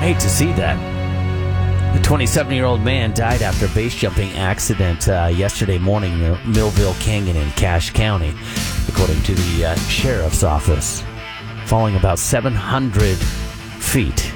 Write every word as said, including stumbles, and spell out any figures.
hate to see that. The twenty-seven-year-old man died after a base jumping accident uh, yesterday morning near Millville Canyon in Cache County, according to the uh, sheriff's office, falling about seven hundred feet.